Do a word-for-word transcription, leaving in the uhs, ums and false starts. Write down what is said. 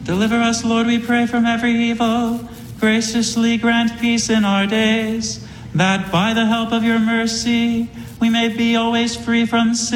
Deliver us, Lord, we pray, from every evil. Graciously grant peace in our days, that by the help of your mercy we may be always free from sin